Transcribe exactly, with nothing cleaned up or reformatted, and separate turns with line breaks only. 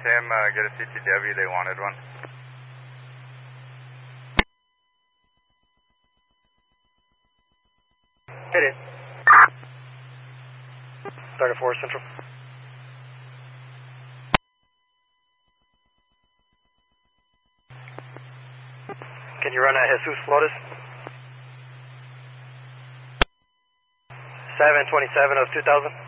Tim, uh, get a C T W, they wanted one.
Hit it. Started four Central. Can you run at Jesus Flores? seven twenty-seven of two thousand.